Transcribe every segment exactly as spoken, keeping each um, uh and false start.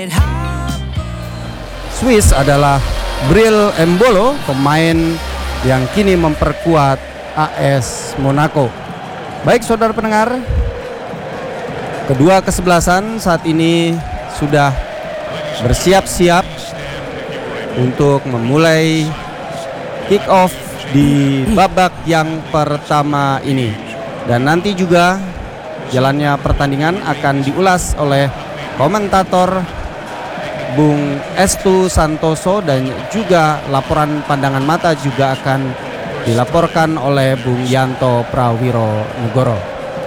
Swiss adalah Bril Embolo, pemain yang kini memperkuat A S Monaco. Baik saudara pendengar, kedua kesebelasan saat ini sudah bersiap-siap untuk memulai kick off di babak yang pertama ini. Dan nanti juga jalannya pertandingan akan diulas oleh komentator Bung Estu Santoso, dan juga laporan pandangan mata juga akan dilaporkan oleh Bung Yanto Prawiro Negoro.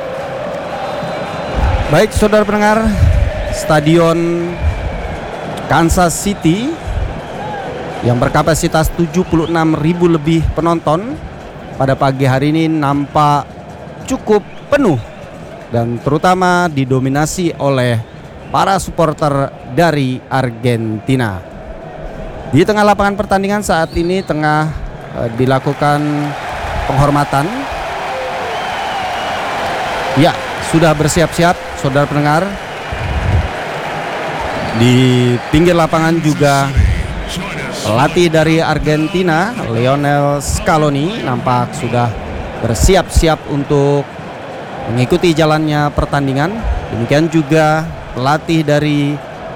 Baik saudara pendengar, Stadion Kansas City yang berkapasitas tujuh puluh enam ribu lebih penonton pada pagi hari ini nampak cukup penuh, dan terutama didominasi oleh para supporter dari Argentina. Di tengah lapangan pertandingan saat ini tengah uh, dilakukan penghormatan. Ya, sudah bersiap-siap saudara pendengar. Di pinggir lapangan juga pelatih dari Argentina, Lionel Scaloni, nampak sudah bersiap-siap untuk mengikuti jalannya pertandingan. Demikian juga pelatih dari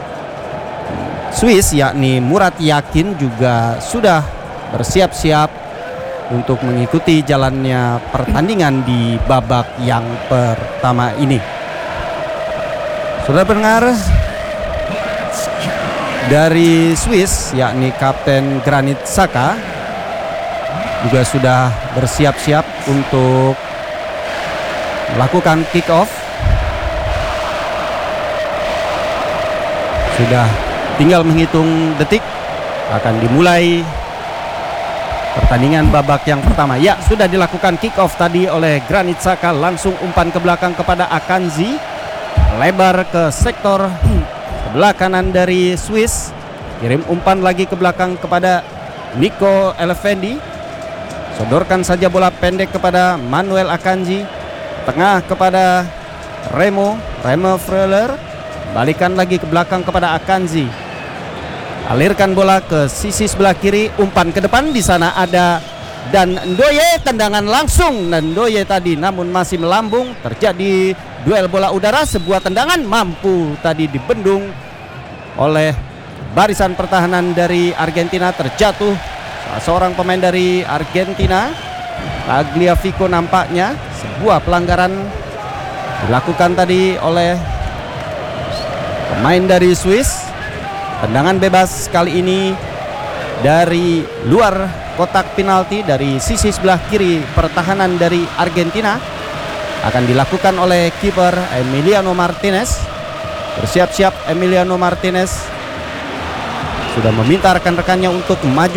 Swiss yakni Murat Yakin juga sudah bersiap-siap untuk mengikuti jalannya pertandingan di babak yang pertama ini. Saudara pendengar, dari Swiss yakni Kapten Granit Xhaka juga sudah bersiap-siap untuk melakukan kick off. Sudah tinggal menghitung detik akan dimulai pertandingan babak yang pertama. Ya, sudah dilakukan kick off tadi oleh Granit Xhaka, langsung umpan ke belakang kepada Akanji, lebar ke sektor sebelah kanan dari Swiss, kirim umpan lagi ke belakang kepada Nico Elefendi, sodorkan saja bola pendek kepada Manuel Akanji, tengah kepada Remo Remo Freuler, balikan lagi ke belakang kepada Akanji, alirkan bola ke sisi sebelah kiri, umpan ke depan, di sana ada Dan Ndoye, tendangan langsung dan Ndoye tadi namun masih melambung, terjadi duel bola udara, sebuah tendangan mampu tadi dibendung oleh barisan pertahanan dari Argentina, terjatuh salah seorang pemain dari Argentina, Tagliafico nampaknya. Sebuah pelanggaran dilakukan tadi oleh pemain dari Swiss. Tendangan bebas kali ini dari luar kotak penalti dari sisi sebelah kiri pertahanan dari Argentina akan dilakukan oleh kiper Emiliano Martinez. Bersiap-siap Emiliano Martinez sudah meminta rekan-rekannya untuk maju